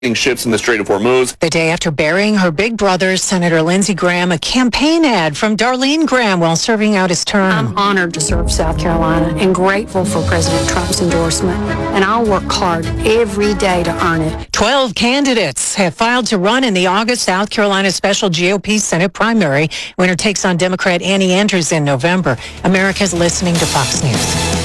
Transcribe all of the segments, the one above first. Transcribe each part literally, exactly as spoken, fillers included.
ships in the Strait of Hormuz. The day after burying her big brother, Senator Lindsey Graham, a campaign ad from Darlene Graham while serving out his term. I'm honored to serve South Carolina and grateful for President Trump's endorsement, and I'll work hard every day to earn it. Twelve candidates have filed to run in the August South Carolina special G O P Senate primary. Winner takes on Democrat Annie Andrews in November. America's listening to Fox News.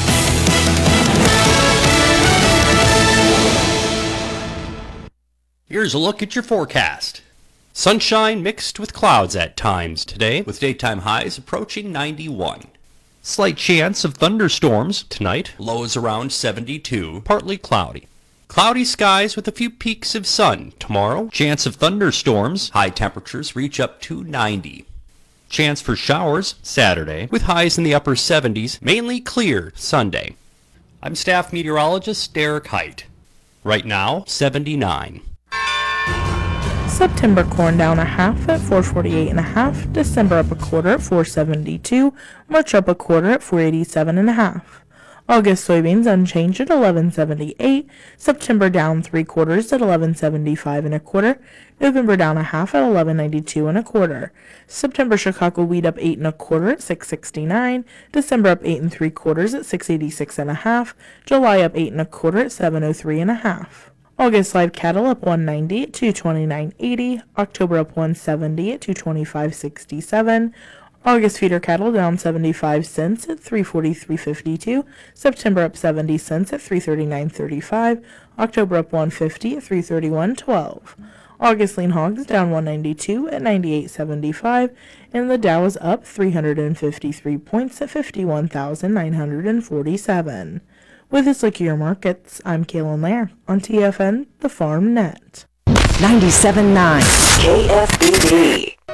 Here's a look at your forecast. Sunshine mixed with clouds at times today, with daytime highs approaching ninety-one. Slight chance of thunderstorms tonight, lows around seventy-two, partly cloudy. Cloudy skies with a few peaks of sun tomorrow. Chance of thunderstorms, high temperatures reach up to ninety. Chance for showers Saturday, with highs in the upper seventies, mainly clear Sunday. I'm staff meteorologist Derek Height. Right now, seventy-nine. September corn down a half at four forty-eight and a half. December up a quarter at four seventy-two. March up a quarter at four eighty-seven and a half. August soybeans unchanged at eleven seventy-eight. September down three quarters at eleven seventy-five and a quarter. November down a half at eleven ninety-two and a quarter. September Chicago wheat up eight and a quarter at six sixty-nine. December up eight and three quarters at six eighty-six and a half. July up eight and a quarter at seven oh three and a half. August live cattle up one ninety at two twenty-nine eighty. October up one seventy at two twenty-five sixty-seven. August feeder cattle down seventy-five cents at three forty-three fifty-two. September up seventy cents at three thirty-nine thirty-five. October up one fifty at three thirty-one twelve. August lean hogs down one ninety-two at ninety-eight seventy-five, and the Dow is up three hundred fifty-three points at fifty-one thousand nine hundred forty-seven. With this look at your markets, I'm Kaylin Lair on T F N, the Farm Net. ninety-seven point nine K F B D.